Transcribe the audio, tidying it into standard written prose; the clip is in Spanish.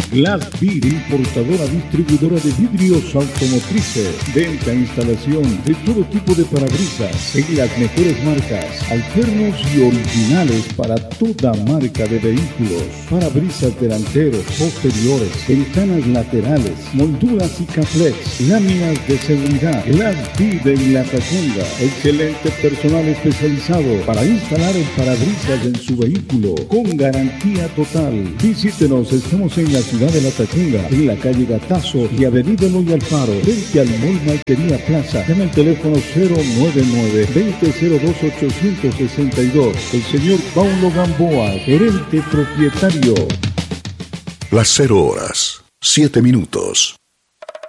Glass Beer, importadora distribuidora de vidrios automotrices. Venta e instalación de todo tipo de parabrisas en las mejores marcas, alternos y originales para toda marca de vehículos. Parabrisas delanteros, posteriores, ventanas laterales, molduras y caplex, láminas de seguridad. Glass Beer en La Tacunga. Excelente personal especializado para instalar el parabrisas en su vehículo con garantía total. Visítenos, estamos en la ciudad de La Tacunga, en la calle Gatazo y avenida Eloy Alfaro, frente al Mall Maltería Plaza. Llama al teléfono 099-2002-862. El señor Paulo Gamboa, gerente propietario. Las 0 horas, 7 minutos.